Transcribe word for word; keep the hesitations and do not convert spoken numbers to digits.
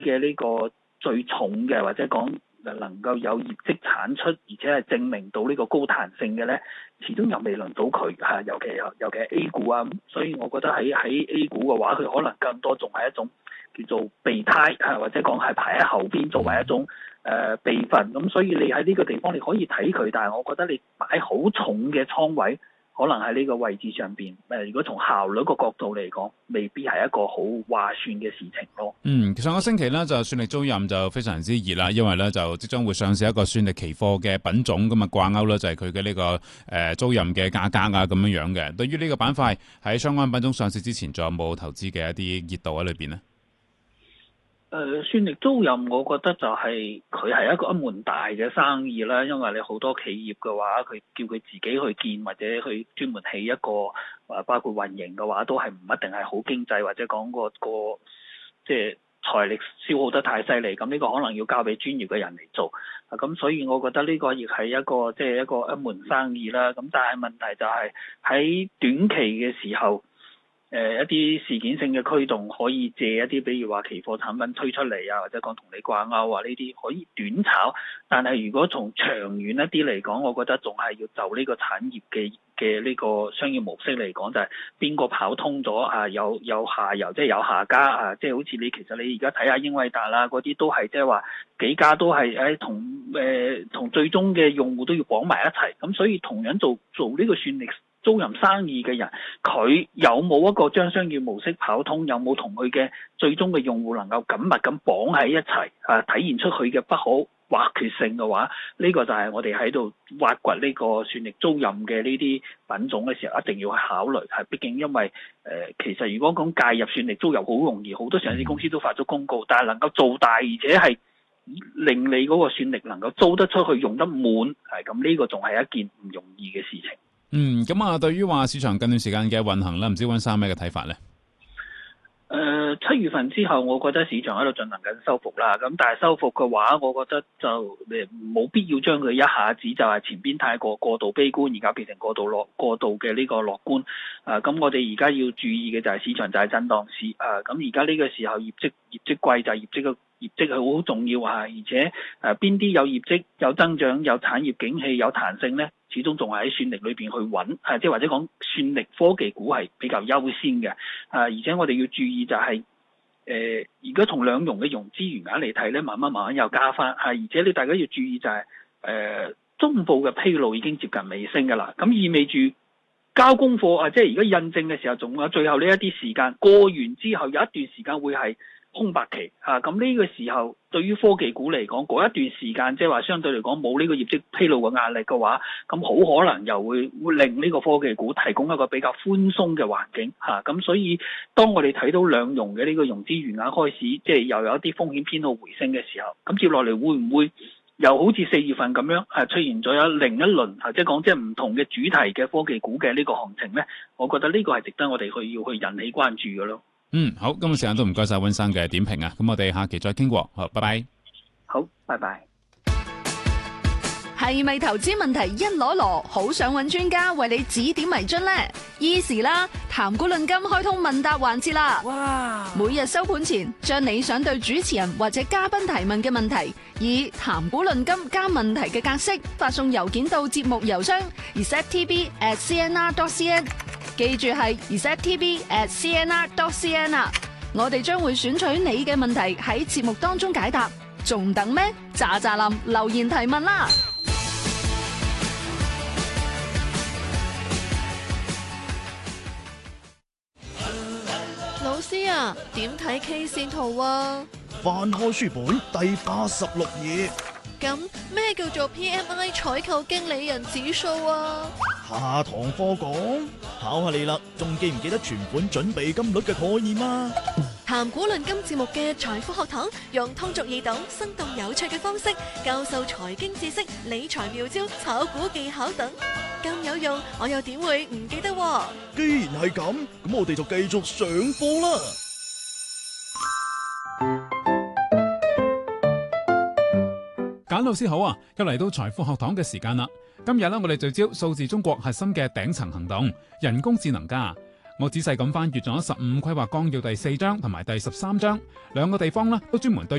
嘅呢個最重嘅，或者講能夠有業績產出，而且係證明到呢個高彈性嘅咧，始終又未輪到佢嚇，尤其尤其係 A 股啊，所以我覺得喺喺 A 股嘅話，佢可能更多仲係一種叫做備胎嚇，或者講係排喺後邊作為一種誒、呃、備份，咁所以你喺呢個地方你可以睇佢，但係我覺得你擺好重嘅倉位。可能喺呢個位置上邊，誒，如果從效率個角度嚟講，未必係一個好划算嘅事情咯。 嗯，上個星期咧就算力租賃就非常之熱啦，因為咧就即將會上市一個算力期貨嘅品種，咁啊掛鈎咧就係佢嘅呢個誒、呃、租賃嘅價格啊咁樣樣嘅。對於呢個板塊喺相關品種上市之前，仲有冇投資嘅一啲熱度喺裏邊呢？ 誒、呃，算力租賃，我覺得就係佢係一個一門大嘅生意啦。因為你好多企業嘅話，佢叫佢自己去建或者去專門起一個，誒包括運營嘅話，都係唔一定係好經濟，或者講個個即係財力消耗得太犀利。咁呢個可能要交俾專業嘅人嚟做。啊，咁所以我覺得呢個亦係一個即係一個一門生意啦。咁但係問題就係喺短期嘅時候。誒、呃、一啲事件性嘅驅動可以借一啲，比如話期貨產品推出嚟啊，或者講同你掛鈎啊，呢啲可以短炒。但係如果從長遠一啲嚟講，我覺得仲係要就呢個產業嘅嘅呢個商業模式嚟講，就係邊個跑通咗啊？有有下游，即係有下家啊！即係好似你其實你而家睇下英偉達啦，嗰啲都係即係話幾家都係誒同誒同最終嘅用戶都要綁埋一齊。咁所以同樣做做呢個算力租賃生意嘅人，佢有冇一個將商業模式跑通？有冇同佢嘅最終嘅用戶能夠緊密咁綁喺一齊？啊，體現出佢嘅不可或缺性嘅話，呢、這個就係我哋喺度挖掘呢個算力租賃嘅呢啲品種嘅時候，一定要去考慮。係畢竟因為誒、呃，其實如果講介入算力租賃好容易，好多上市公司都發咗公告，但係能夠做大而且係令你嗰個算力能夠租得出去用得滿，係咁呢個仲係一件唔容易嘅事情。 嗯，咁啊，對於話市場近段時間嘅運行咧，唔知溫生咩嘅睇法咧？ 誒、呃，七月份之後，我覺得市場喺度進行緊收復啦。咁但係收復嘅話，我覺得就誒冇必要將佢一下子就係前邊太過過度悲觀，而家變成過度樂過度嘅呢個樂觀。啊、呃，咁我哋而家要注意嘅就係市場就係震盪市。啊、呃，咁而家呢個時候業績業績貴就係業績嘅。業績係好重要啊，而且誒邊啲有業績、有增長、有產業景氣、有彈性咧，始終仲係喺算力裏邊去揾，係即係或者講算力科技股係比較優先嘅。啊，而且我哋要注意就係、是、誒，如果從兩融嘅融資餘額嚟睇咧，慢慢慢慢又加翻。係而且你大家要注意就係、是、誒、呃、中部嘅披露已經接近尾聲㗎啦，咁意味住交功課啊，即係而家印證嘅時候，仲有最後呢一啲時間過完之後，有一段時間會係空白期嚇，咁、啊、呢個時候對於科技股嚟講，嗰一段時間即係話相對嚟講冇呢個業績披露嘅壓力嘅話，咁好可能又會會令呢個科技股提供一個比較寬鬆嘅環境嚇。咁、啊、所以當我哋睇到兩融嘅呢個融資餘額開始即係又有一啲風險偏好回升嘅時候，咁接落嚟會唔會又好似四月份咁樣係出現咗有另一輪或者講即係唔同嘅主題嘅科技股嘅呢個行情呢？我覺得呢個係值得我哋去要去引起關注嘅咯。 嗯，好，今日時間都唔該晒溫生嘅點評啊，咁我哋下期再傾過，好，拜拜。 好，拜拜。 係咪投資問題一籮籮，好想揾專家為你指點迷津呢？Easy 啦，談股論金開通問答環節啦！哇！每日收盤前，將你想對主持人或者嘉賓提問嘅問題，以談股論金加問題嘅格式發送郵件到節目郵箱 r s e t t v at c n r dot c n， 記住係 r s e t t v at c n r dot c n 啊！我哋將會選取你嘅問題喺節目當中解答，仲等咩？喳喳林留言提問啦！ 老師啊，點睇 K 線圖啊？ 翻開書本第八十六頁。 咁咩叫做 P M I 採購經理人指數啊？ 下堂課講，考下你啦，仲記唔記得存款準備金率嘅概念啊？ 談股論金節目嘅財富學堂，用通俗易懂、生動有趣嘅方式教授財經知識、理財妙招、炒股技巧等，咁有用，我又點會唔記得啊？ 既然係咁，咁我哋就繼續上課啦。 簡老師好啊，又嚟到財富學堂嘅時間啦。今日咧，我哋聚焦數字中國核心嘅頂層行動，人工智能加。 我仔細咁翻閱咗《十五規劃綱要》第四章同埋第十三章，兩個地方呢都專門對